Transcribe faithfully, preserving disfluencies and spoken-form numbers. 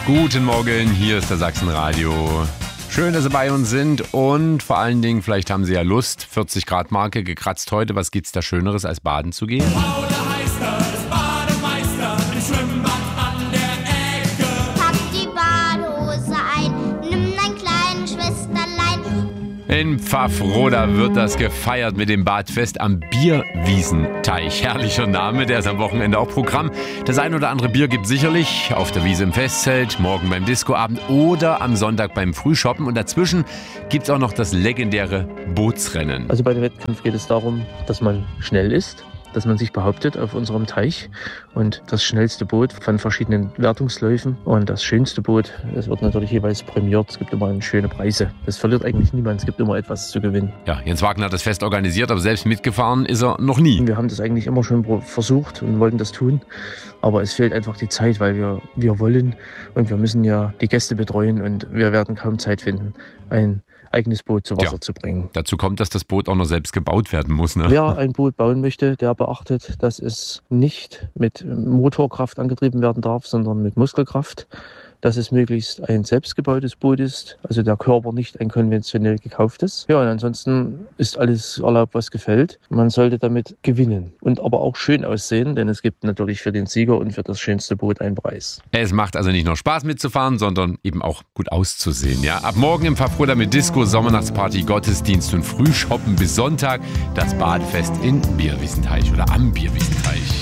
Guten Morgen, hier ist der Sachsenradio. Schön, dass Sie bei uns sind und vor allen Dingen, vielleicht haben Sie ja Lust, vierzig Grad Marke gekratzt heute. Was gibt's da Schöneres, als baden zu gehen? Paul heißt er, ist Bademeister im Schwimmbad an der Ecke. Pack die Badehose ein, nimm dein kleines Schwesterlein. In Pfaffroda wird das gefeiert mit dem Badfest am Bierwiesenteich. Herrlicher Name, der ist am Wochenende auch Programm. Das ein oder andere Bier gibt sicherlich auf der Wiese im Festzelt, morgen beim Discoabend oder am Sonntag beim Frühshoppen. Und dazwischen gibt's auch noch das legendäre Bootsrennen. Also bei dem Wettkampf geht es darum, dass man schnell ist, dass man sich behauptet auf unserem Teich und das schnellste Boot von verschiedenen Wertungsläufen und das schönste Boot, das wird natürlich jeweils prämiert. Es gibt immer schöne Preise. Das verliert eigentlich niemand, es gibt immer etwas zu gewinnen. Ja, Jens Wagner hat das Fest organisiert, aber selbst mitgefahren ist er noch nie. Wir haben das eigentlich immer schon versucht und wollten das tun, aber es fehlt einfach die Zeit, weil wir, wir wollen und wir müssen ja die Gäste betreuen und wir werden kaum Zeit finden, ein eigenes Boot zu Wasser ja. zu bringen. Dazu kommt, dass das Boot auch noch selbst gebaut werden muss. Ne? Wer ein Boot bauen möchte, der beachtet, dass es nicht mit Motorkraft angetrieben werden darf, sondern mit Muskelkraft. Dass es möglichst ein selbstgebautes Boot ist, also der Körper nicht ein konventionell gekauftes. Ja, und ansonsten ist alles erlaubt, was gefällt. Man sollte damit gewinnen und aber auch schön aussehen, denn es gibt natürlich für den Sieger und für das schönste Boot einen Preis. Es macht also nicht nur Spaß mitzufahren, sondern eben auch gut auszusehen. Ja? Ab morgen im Pfaffroda mit Disco, Sommernachtsparty, Gottesdienst und Frühshoppen bis Sonntag das Badefest in Bierwiesenteich oder am Bierwiesenteich.